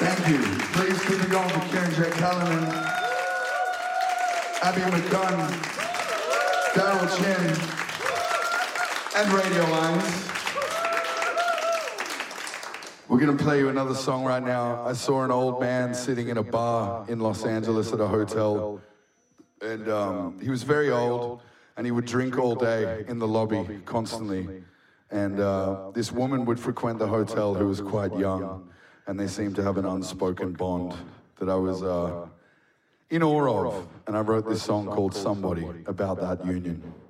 Thank you. Please keep it going for Kieran J. Callanan, Abby McDunn, Daryl Chin, and Radio Lines. We're gonna play you another song right now. I saw an old man sitting in a bar in Los Angeles at a hotel, and he was very old, and he would drink all day in the lobby constantly. And this woman would frequent the hotel who was quite young, and they seemed to have an unspoken bond that I was in awe of. And I wrote this song called Somebody about that union.